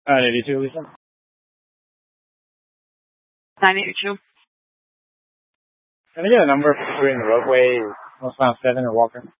982, Lisa. 982. Can I get a number between the roadway, Westbound 7 or Walker?